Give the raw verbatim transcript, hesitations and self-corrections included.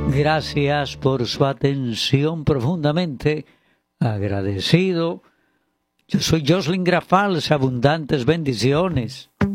Gracias por su atención, profundamente agradecido. Yo soy Jocelyn Grafals, abundantes bendiciones.